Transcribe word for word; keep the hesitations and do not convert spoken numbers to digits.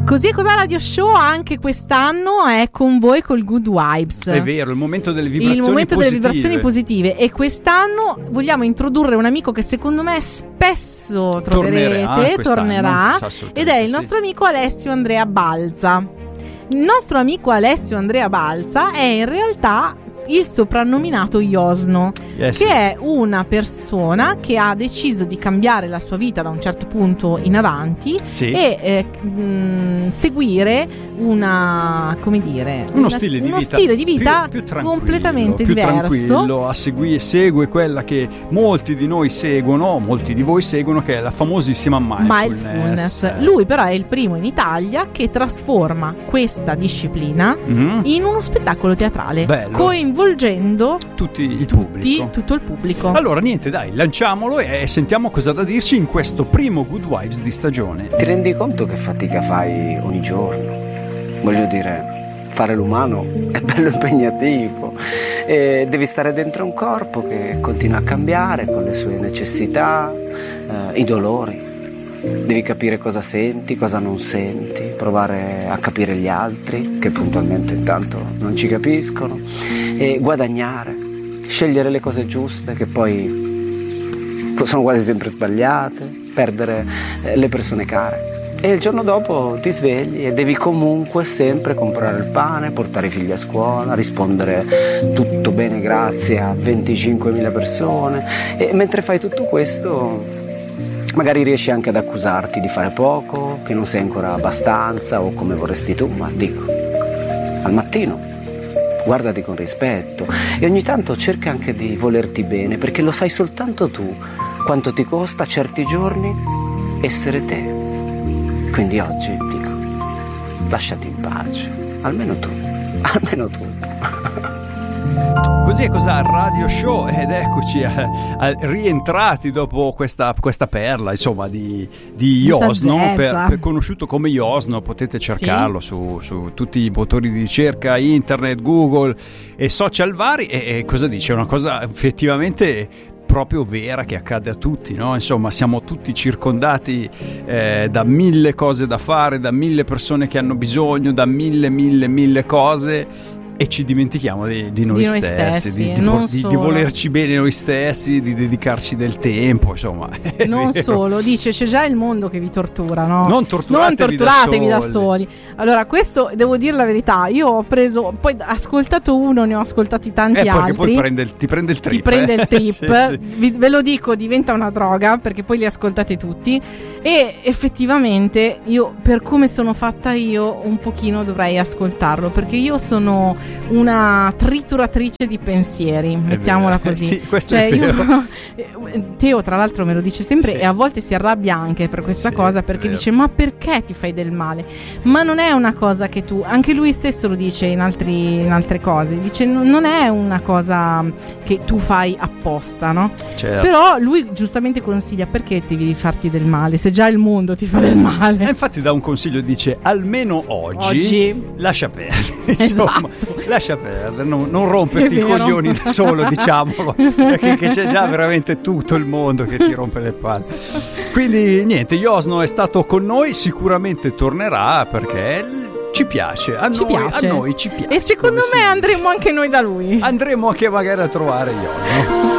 Così è Cos'ha Radio Show anche quest'anno è con voi col Good Vibes. È vero, il momento delle vibrazioni Il momento positive. delle vibrazioni positive. E quest'anno vogliamo introdurre un amico che secondo me spesso troverete, Tornerà, tornerà ed è il sì. nostro amico Alessio Andrea Balza. Il nostro amico Alessio Andrea Balza è in realtà il soprannominato Iosno, yes. che è una persona che ha deciso di cambiare la sua vita da un certo punto in avanti sì. e eh, mh, seguire una, come dire, uno una, stile di uno vita, stile di vita più, più completamente più diverso. Tranquillo, a segui, segue quella che molti di noi seguono, molti di voi seguono, che è la famosissima mindfulness. mindfulness. Lui però è il primo in Italia che trasforma questa disciplina mm-hmm. in uno spettacolo teatrale. Bello. Coinvolgendo tutti il tutti, pubblico. tutto il pubblico. Allora niente, dai, lanciamolo e sentiamo cosa ha da dirci in questo primo Good Vibes di stagione. Ti rendi conto che fatica fai ogni giorno? Voglio dire, fare l'umano è bello impegnativo e devi stare dentro un corpo che continua a cambiare con le sue necessità, eh, i dolori. Devi capire cosa senti, cosa non senti, provare a capire gli altri che puntualmente intanto non ci capiscono e guadagnare, scegliere le cose giuste che poi sono quasi sempre sbagliate, perdere le persone care. E il giorno dopo ti svegli e devi comunque sempre comprare il pane, portare i figli a scuola, rispondere tutto bene grazie a venticinquemila persone e mentre fai tutto questo magari riesci anche ad accusarti di fare poco, che non sei ancora abbastanza o come vorresti tu, ma dico, al mattino guardati con rispetto e ogni tanto cerca anche di volerti bene perché lo sai soltanto tu quanto ti costa certi giorni essere te. Quindi oggi dico, lasciati in pace, almeno tu, almeno tu. Così è Cos'ha Radio Show ed eccoci a, a, rientrati dopo questa, questa perla insomma di, di Iosno, per, per conosciuto come Iosno, potete cercarlo sì. su, su tutti i motori di ricerca, internet, Google e social vari e, e cosa dice? Una cosa effettivamente proprio vera che accade a tutti, no? Insomma, siamo tutti circondati eh, da mille cose da fare, da mille persone che hanno bisogno, da mille, mille, mille cose e ci dimentichiamo di, di, noi, di noi stessi, stessi di, di, di, di volerci bene noi stessi, di dedicarci del tempo, insomma. Non solo, dice c'è già il mondo che vi tortura, no? Non torturatevi, non torturatevi da, da, soli. soli. da soli. Allora, questo devo dire la verità, io ho preso, poi ascoltato uno, ne ho ascoltati tanti eh, altri. Poi prende il, ti prende il trip. Ti prende eh? il trip, sì, sì. Vi, ve lo dico, diventa una droga perché poi li ascoltate tutti e effettivamente io, per come sono fatta io, un pochino dovrei ascoltarlo perché io sono una trituratrice di pensieri, mettiamola così. Sì, questo cioè, è vero. Io, Teo tra l'altro me lo dice sempre sì. e a volte si arrabbia anche per questa sì, cosa perché dice ma perché ti fai del male? Ma non è una cosa che tu, anche lui stesso lo dice in, altri, in altre cose, dice non è una cosa che tu fai apposta, no? Certo. Però lui giustamente consiglia perché devi farti del male se già il mondo ti fa del male. E infatti dà un consiglio, dice almeno oggi, oggi. lascia perdere insomma, esatto. lascia perdere, non, non romperti i coglioni da solo, diciamolo, perché che c'è già veramente tutto il mondo che ti rompe le palle. Quindi niente, Iosno è stato con noi, sicuramente tornerà perché ci piace, a, ci noi, piace. a noi ci piace. E secondo me andremo anche noi da lui. Andremo anche magari a trovare Iosno.